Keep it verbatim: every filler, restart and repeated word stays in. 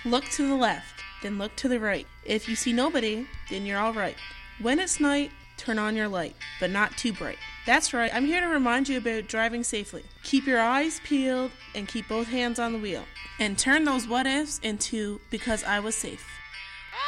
Look to the left, then look to the right. If you see nobody, then you're all right. When it's night, turn on your light, but not too bright. That's right, I'm here to remind you about driving safely. Keep your eyes peeled and keep both hands on the wheel. And turn those what ifs into because I was safe.